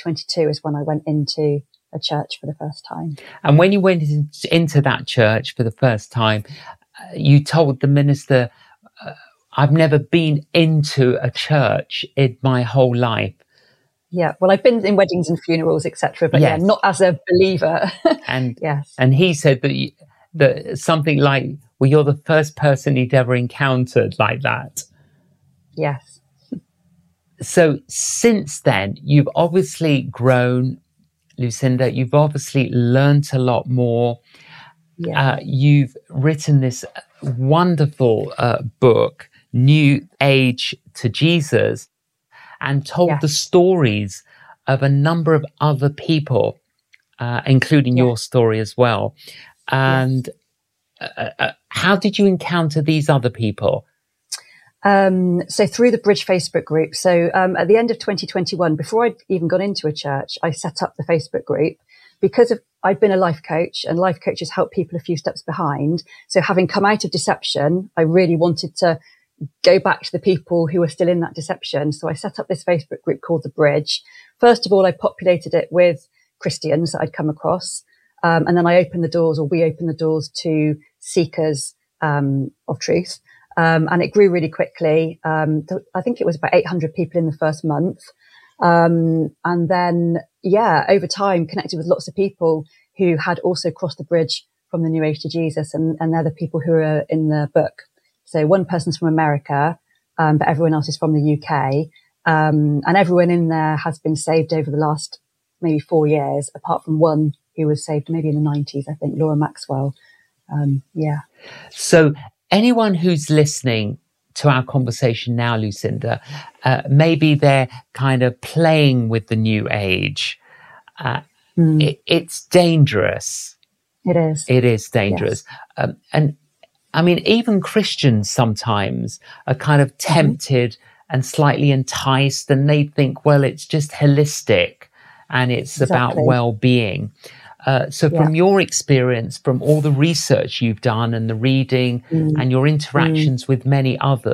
2022 is when I went into a church for the first time. And when you went into that church for the first time, you told the minister, I've never been into a church in my whole life. Yeah, well, I've been in weddings and funerals, etc., but yes. yeah, not as a believer. And yes, and he said that something like, well, you're the first person he'd ever encountered like that. Yes. So since then, you've obviously grown, Lucinda. You've obviously learnt a lot more. Yeah. You've written this wonderful book, New Age to Jesus, and told the stories of a number of other people, including your story as well. And how did you encounter these other people? So through the Bridge Facebook group. So at the end of 2021, before I'd even gone into a church, I set up the Facebook group because I'd been a life coach, and life coaches help people a few steps behind. So having come out of deception, I really wanted to go back to the people who were still in that deception. So I set up this Facebook group called The Bridge. First of all, I populated it with Christians that I'd come across. And then I opened the doors, or we opened the doors, to seekers of truth. And it grew really quickly. I think it was about 800 people in the first month. And then, over time, connected with lots of people who had also crossed the bridge from the New Age to Jesus. And they're the people who are in the book. So one person's from America, but everyone else is from the UK. And everyone in there has been saved over the last maybe 4 years, apart from one who was saved maybe in the 90s, I think, Laura Maxwell. So anyone who's listening to our conversation now, Lucinda, maybe they're kind of playing with the New Age. It's dangerous. It is. It is dangerous. Yes. And I mean, even Christians sometimes are kind of tempted and slightly enticed, and they think, well, it's just holistic and it's about well-being. So from your experience, from all the research you've done and the reading and your interactions with many others,